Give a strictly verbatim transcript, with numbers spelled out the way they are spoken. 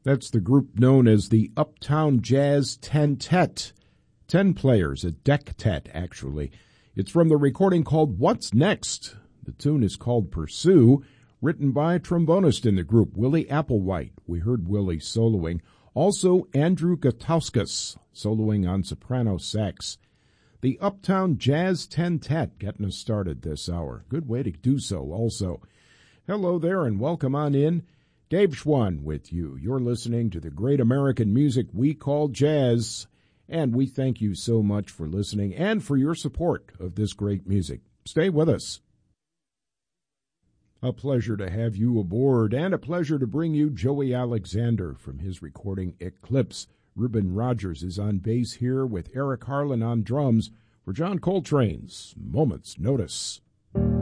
That's the group known as the Uptown Jazz Ten-Tet. Ten players, a dectet, actually. It's from the recording called What's Next? The tune is called Pursue, written by a trombonist in the group, Willie Applewhite. We heard Willie soloing. Also, Andrew Gutauskas, soloing on soprano sax. The Uptown Jazz Ten-Tet getting us started this hour. Good way to do so, also. Hello there and welcome on in. Dave Schwann with you. You're listening to the great American music we call jazz, and we thank you so much for listening and for your support of this great music. Stay with us. A pleasure to have you aboard, and a pleasure to bring you Joey Alexander from his recording Eclipse. Reuben Rogers is on bass here with Eric Harlan on drums for John Coltrane's Moment's Notice.